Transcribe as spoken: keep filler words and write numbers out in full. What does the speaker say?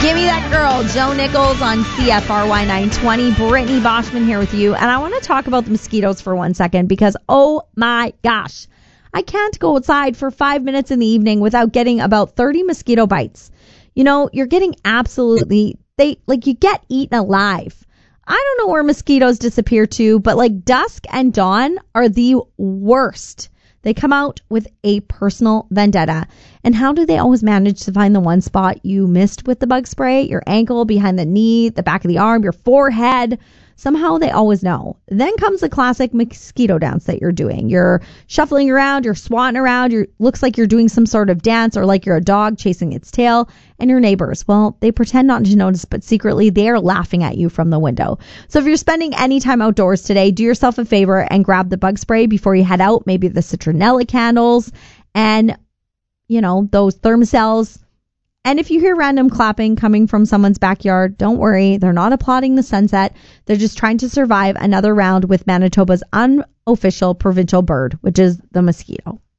Give me that girl, Joe Nichols on C F R Y nine twenty. Brittany Boschman here with you. And I want to talk about the mosquitoes for one second because, oh my gosh, I can't go outside for five minutes in the evening without getting about thirty mosquito bites. You know, you're getting absolutely, they like you get eaten alive. I don't know where mosquitoes disappear to, but like dusk and dawn are the worst. They come out with a personal vendetta. And how do they always manage to find the one spot you missed with the bug spray? Your ankle, behind the knee, the back of the arm, your forehead. Somehow they always know. Then comes the classic mosquito dance that you're doing. You're shuffling around, you're swatting around, you looks like you're doing some sort of dance or like you're a dog chasing its tail. And your neighbors, well, they pretend not to notice, but secretly they are laughing at you from the window. So if you're spending any time outdoors today, do yourself a favor and grab the bug spray before you head out. Maybe the citronella candles and, you know, those thermocells. And if you hear random clapping coming from someone's backyard, don't worry. They're not applauding the sunset. They're just trying to survive another round with Manitoba's unofficial provincial bird, which is the mosquito.